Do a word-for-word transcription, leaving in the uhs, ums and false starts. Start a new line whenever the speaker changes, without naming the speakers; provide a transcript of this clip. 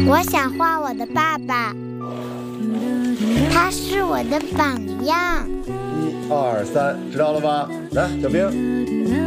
我想画我的爸爸，他是我的榜样。
一二三，知道了吧？来，小兵。